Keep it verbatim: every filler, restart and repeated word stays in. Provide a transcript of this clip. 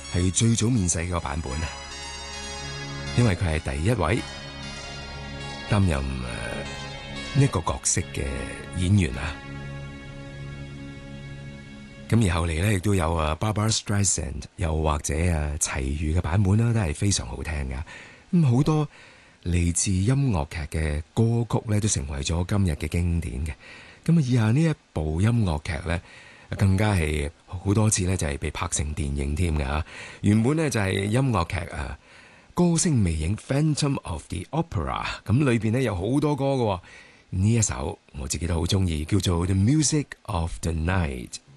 係最早面世嘅個版本啊，因為佢係第一位擔任誒呢一個角色嘅演員啊。咁而後嚟咧，亦都有啊 Barbra Streisand， 又或者啊齊豫嘅版本啦，都係非常好聽噶。咁好多嚟自音樂劇嘅歌曲咧，都成為咗今日嘅經典嘅。咁啊，以下呢一部音樂劇咧，更加係好多次咧，就係被拍成電影添㗎嚇。原本咧就係音樂劇啊，歌聲魅影 Phantom of the Opera， 咁裏邊咧有好多歌嘅。呢一首我自己都好中意，叫做 The Music of the Night。